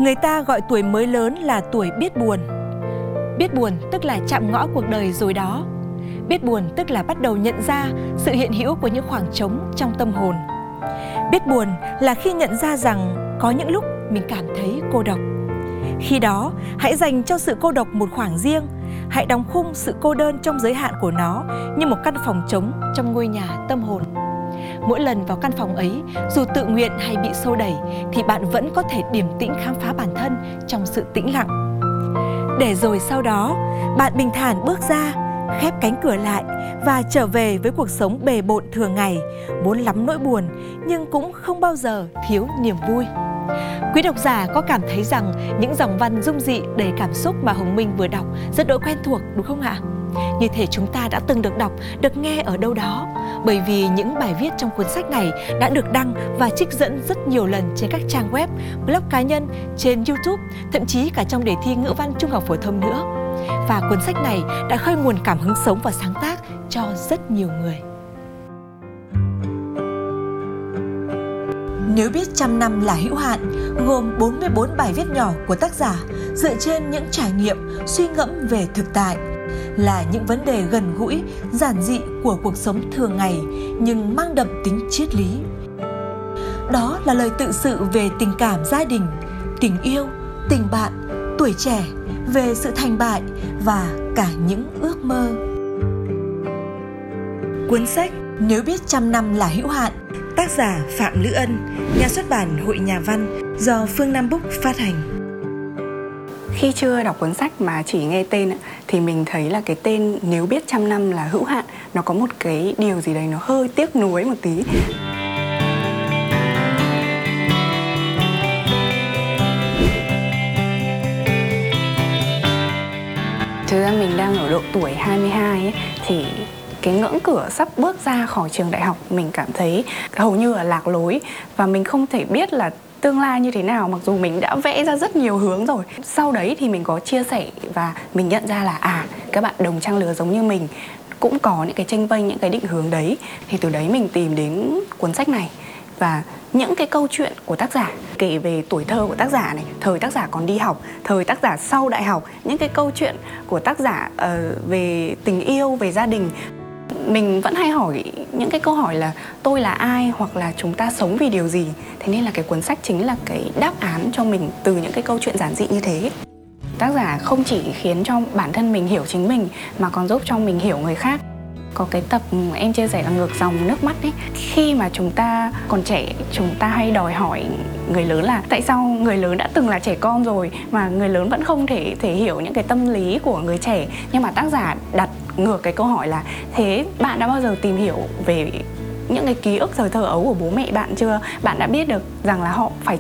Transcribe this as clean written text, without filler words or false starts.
Người ta gọi tuổi mới lớn là tuổi biết buồn. Biết buồn tức là chạm ngõ cuộc đời rồi đó. Biết buồn tức là bắt đầu nhận ra sự hiện hữu của những khoảng trống trong tâm hồn. Biết buồn là khi nhận ra rằng có những lúc mình cảm thấy cô độc. Khi đó, hãy dành cho sự cô độc một khoảng riêng. Hãy đóng khung sự cô đơn trong giới hạn của nó như một căn phòng trống trong ngôi nhà tâm hồn. Mỗi lần vào căn phòng ấy, dù tự nguyện hay bị xô đẩy, thì bạn vẫn có thể điềm tĩnh khám phá bản thân trong sự tĩnh lặng. Để rồi sau đó, bạn bình thản bước ra, khép cánh cửa lại và trở về với cuộc sống bề bộn thường ngày, muốn lắm nỗi buồn nhưng cũng không bao giờ thiếu niềm vui. Quý độc giả có cảm thấy rằng những dòng văn dung dị đầy cảm xúc mà Hồng Minh vừa đọc rất đỗi quen thuộc đúng không ạ? Như thể chúng ta đã từng được đọc, được nghe ở đâu đó. Bởi vì những bài viết trong cuốn sách này đã được đăng và trích dẫn rất nhiều lần trên các trang web, blog cá nhân, trên YouTube, thậm chí cả trong đề thi ngữ văn trung học phổ thông nữa. Và cuốn sách này đã khơi nguồn cảm hứng sống và sáng tác cho rất nhiều người. Nếu biết trăm năm là hữu hạn, gồm 44 bài viết nhỏ của tác giả dựa trên những trải nghiệm, suy ngẫm về thực tại, là những vấn đề gần gũi, giản dị của cuộc sống thường ngày nhưng mang đậm tính triết lý. Đó là lời tự sự về tình cảm gia đình, tình yêu, tình bạn, tuổi trẻ, về sự thành bại và cả những ước mơ. Cuốn sách Nếu biết trăm năm là hữu hạn, tác giả Phạm Lữ Ân, nhà xuất bản Hội Nhà văn, do Phương Nam Book phát hành. Khi chưa đọc cuốn sách mà chỉ nghe tên thì mình thấy là cái tên Nếu biết trăm năm là hữu hạn, nó có một cái điều gì đấy nó hơi tiếc nuối một tí. Thực ra mình đang ở độ tuổi 22 ấy, thì cái ngưỡng cửa sắp bước ra khỏi trường đại học mình cảm thấy hầu như là lạc lối và mình không thể biết là tương lai như thế nào, mặc dù mình đã vẽ ra rất nhiều hướng rồi. Sau đấy thì mình có chia sẻ và mình nhận ra là các bạn đồng trang lứa giống như mình cũng có những cái chênh vênh, những cái định hướng đấy. Thì từ đấy mình tìm đến cuốn sách này. Và những cái câu chuyện của tác giả kể về tuổi thơ của tác giả này, thời tác giả còn đi học, thời tác giả sau đại học, những cái câu chuyện của tác giả về tình yêu, về gia đình. Mình vẫn hay hỏi những cái câu hỏi là tôi là ai hoặc là chúng ta sống vì điều gì. Thế nên là cái cuốn sách chính là cái đáp án cho mình từ những cái câu chuyện giản dị như thế. Tác giả không chỉ khiến cho bản thân mình hiểu chính mình mà còn giúp cho mình hiểu người khác. Có cái tập em chia sẻ là ngược dòng nước mắt ấy. Khi mà chúng ta còn trẻ, chúng ta hay đòi hỏi người lớn là tại sao người lớn đã từng là trẻ con rồi mà người lớn vẫn không thể hiểu những cái tâm lý của người trẻ. Nhưng mà tác giả đặt ngược cái câu hỏi là thế bạn đã bao giờ tìm hiểu về những cái ký ức thời thơ ấu của bố mẹ bạn chưa? Bạn đã biết được rằng là họ phải